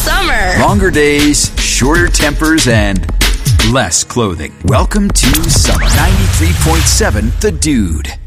summer. Longer days, shorter tempers, and less clothing. Welcome to summer. 93.7 The Dude.